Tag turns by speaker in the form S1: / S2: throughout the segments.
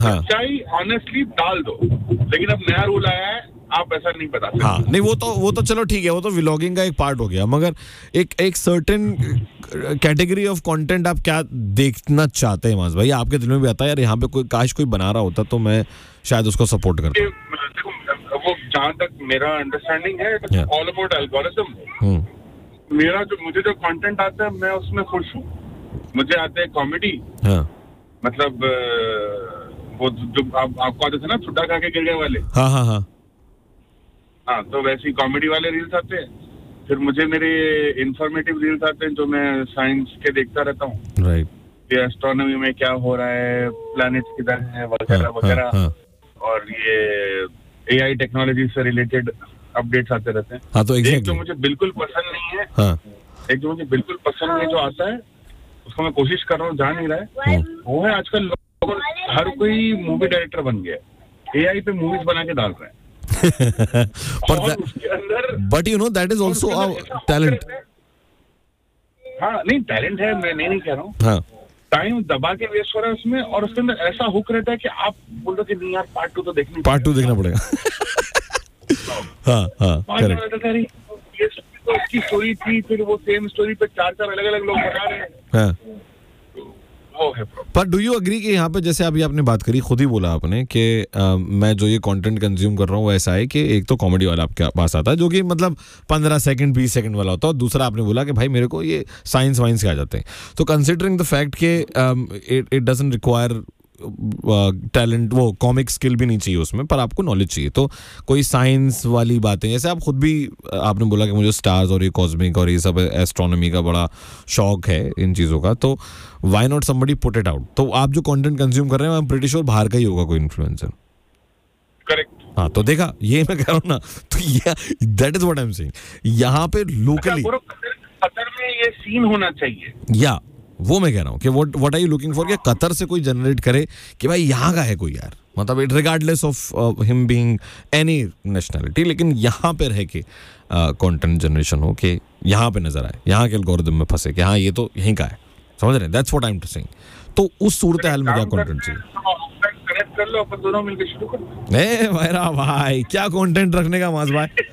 S1: सच्चाई ऑनेस्टली डाल दो, लेकिन अब नया रूल आया है, आप ऐसा नहीं बता सकते।
S2: हाँ, नहीं वो तो चलो ठीक है, वो तो व्लॉगिंग का एक पार्ट हो गया, मगर एक सर्टेन कैटेगरी ऑफ कंटेंट आप क्या देखना चाहते हैं मास भाई? आपके दिल में भी आता है यार यहाँ पे कोई बना रहा होता तो मैं शायद उसको सपोर्ट करता।
S1: वो जहाँ तक मेरा अंडरस्टैंडिंग है, ऑल अबाउट एल्गोरिथम। मुझे जो कंटेंट आता है मैं उसमें खुश हूँ। मुझे आते हैं कॉमेडी, मतलब वो जो आपको आते थे ना छुट्टा खा के गिर गए वाले, हाँ, तो वैसे कॉमेडी वाले रील्स आते हैं। फिर मुझे मेरे इंफॉर्मेटिव रील्स आते हैं जो मैं साइंस के देखता रहता हूँ, राइट, कि एस्ट्रोनॉमी में क्या हो रहा है, प्लैनेट्स किधर है, वगैरह वगैरह, और ये एआई टेक्नोलॉजी से रिलेटेड अपडेट्स आते रहते हैं।
S2: हाँ, तो
S1: एक जो मुझे बिल्कुल पसंद नहीं है, एक जो मुझे बिल्कुल पसंद नहीं जो आता है, उसको मैं कोशिश कर रहा हूँ, जा नहीं रहा है, वो है आजकल लोग हर कोई मूवी डायरेक्टर बन गया है, एआई पे मूवीज बना के डाल रहे हैं।
S2: But you know that is also talent.
S1: हाँ, नहीं टैलेंट है, मैं नहीं कह रहा हूँ, टाइम दबा के वेस्ट हो रहा है उसमें, और उसके अंदर ऐसा हुक रहता है कि आप बोल रहे हो कि नहीं यार पार्ट 2 देखना पड़ेगा।
S2: हाँ, करेक्ट।
S1: ये तो उसकी स्टोरी थी, फिर वो सेम स्टोरी पे 4 अलग अलग लोग बना रहे हैं।
S2: पर डू यू अग्री कि यहाँ पे जैसे अभी आपने बात करी, खुद ही बोला आपने कि मैं जो ये कंटेंट कंज्यूम कर रहा हूँ वो ऐसा है कि एक तो कॉमेडी वाला आपके पास आता है जो कि मतलब 15 सेकंड 20 सेकंड वाला होता है, और दूसरा आपने बोला कि भाई मेरे को ये साइंस वाइंस के आ जाते हैं। तो कंसिडरिंग द फैक्ट कि इट डजंट रिक्वायर टैलेंट, वो कॉमिक स्किल भी नहीं चाहिए उसमें, पर आपको नॉलेज चाहिए, तो कोई साइंस वाली बातें, जैसे आप खुद भी आपने बोला कि मुझे स्टार्स और ये कॉस्मिक और ये सब एस्ट्रोनॉमी का बड़ा शौक है इन चीज़ों का, तो why not somebody put it out? तो आप जो कंटेंट कंज्यूम कर रहे हैं, आई एम प्रीटी श्योर बाहर का ही होगा कोई इन्फ्लुएंसर।
S1: करेक्ट।
S2: हाँ, तो देखा, ये मैं कह रहा हूँ ना, तो ये that is what I am saying. यहाँ पे लोकली
S1: कतर में ये सीन होना चाहिए,
S2: या वो मैं कह रहा हूँ कि what are you looking for, कि कतर से कोई जनरेट करे कि भाई यहाँ का है कोई यार, मतलब it regardless of him being any nationality, लेकिन यहाँ पे रह के कंटेंट जनरेशन हो कि यहाँ पे नजर आए, यहाँ के एल्गोरिथम में फंसे कि हाँ ये तो यहीं का है, समझ रहे हैं? That's what I am saying. तो उस सूरत हाल में क्या कंटेंट चाहिए?
S1: कनेक्ट कर लो, अपन दोनों मिलकर शुरू कर दो।
S2: मेरा भाई क्या कंटेंट रखने का मास भाई।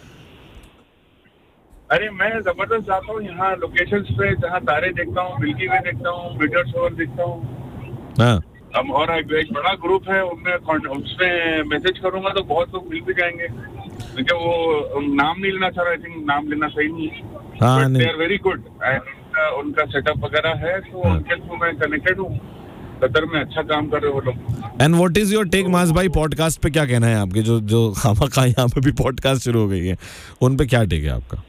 S1: अरे मैं जबरदस्त जाता हूँ यहाँ लोकेशंस पे जहाँ तारे देखता हूँ, मिल्की वे देखता हूँ, मीटर शोवर देखता हूँ। अब और एक बड़ा ग्रुप है, उसमें मैसेज करूंगा तो बहुत लोग मिल भी जाएंगे, क्योंकि वो नाम नहीं लेना चाह रहा, आई थिंक नाम लेना सही नहीं है, दे आर वेरी गुड, उनका सेटअप वगैरह है, तो उनके थ्रू मैं कनेक्टेड हूँ। कतर में अच्छा काम कर रहे हो लोग।
S2: And what is your take मास भाई, पॉडकास्ट पे क्या कहना है आपके? जो खामखा यहाँ पे भी पॉडकास्ट शुरू हो गई है, उन पे क्या टेक है आपका?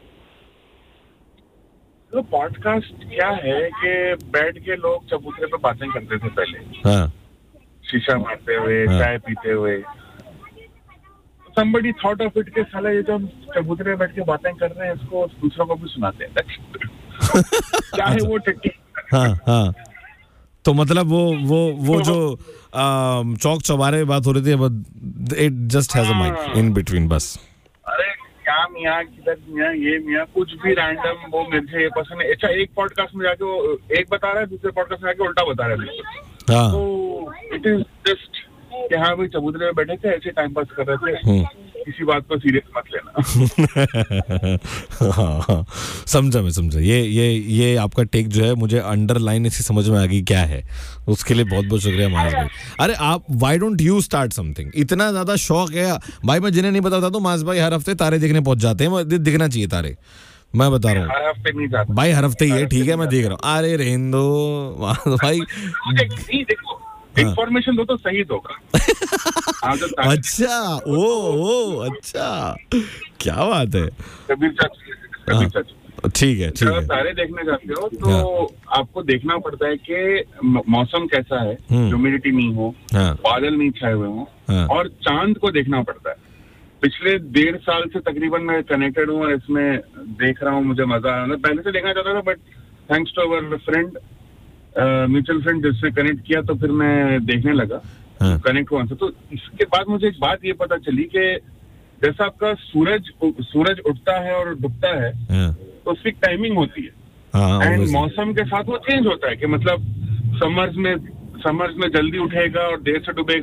S1: तो पॉडकास्ट क्या है कि बैठ के लोग चबूतरे पे बातें करते थे पहले, शीशा मारते हुए, चाय पीते हुए। somebody thought of it के साला ये जो हम चबूतरे में बैठ के बातें कर रहे हैं, इसको दूसरों को भी सुनाते हैं। क्या है वो टेक्निक?
S2: हाँ, तो मतलब वो जो चौक चौबारे बात हो रही थी, it just has a mic in between, बस।
S1: क्या मियाँ, किधर मियाँ, ये मियाँ, कुछ भी रैंडम, वो मेरे से ये पसंद है। अच्छा, एक पॉडकास्ट में जाके वो एक बता रहा है, दूसरे पॉडकास्ट में जाके उल्टा बता रहा है। तो इट इज जस्ट कि हाँ भाई चबूतरे में बैठे थे, ऐसे टाइम पास कर रहे थे, किसी बात को सीरियस मत लेना।
S2: हाँ, समझा। ये आपका टेक जो है, मुझे अंडरलाइन इसी समझ में आ गई क्या है, उसके लिए बहुत बहुत शुक्रिया माज भाई। अरे आप why don't you start something? इतना ज्यादा शौक है भाई, मैं जिन्हें नहीं बताता तो माज भाई हर हफ्ते तारे देखने पहुंच जाते हैं, दिखना चाहिए तारे, मैं बता रहा हूँ।
S1: हर हफ्ते नहीं जाता
S2: भाई, हर हफ्ते ही है, ठीक है, मैं देख रहा हूँ। अरे रेंदो भाई,
S1: देखो इन्फॉर्मेशन दो तो सही दो।
S2: अच्छा, ओ अच्छा, क्या बात है।
S1: कबीर चाचू,
S2: ठीक है।
S1: तारे देखने जाते हो तो आपको देखना पड़ता है कि मौसम कैसा है, ह्यूमिडिटी नहीं हो, बादल नहीं छाए हुए हो, और चांद को देखना पड़ता है। पिछले 1.5 साल से तकरीबन मैं कनेक्टेड हूँ और इसमें देख रहा हूँ, मुझे मजा आ रहा है। पहले से देखना चाहता था, but thanks to our friend, mutual friend, जिससे कनेक्ट किया, तो फिर मैं देखने लगा, कनेक्ट हुआ। तो इसके बाद मुझे एक बात ये पता चली कि जैसा आपका सूरज उठता है और डूबता है, तो उसकी टाइमिंग होती है, एंड मौसम के साथ वो चेंज होता है, कि मतलब समर्स में जल्दी उठेगा और देर से डूबेगा।